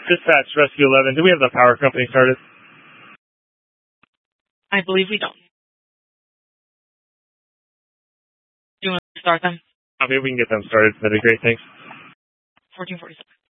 Dispatch, Rescue 11. Do we have the power company started? I believe we don't. Do you want to start them? Maybe we can get them started. That'd be great. Thanks. 1447.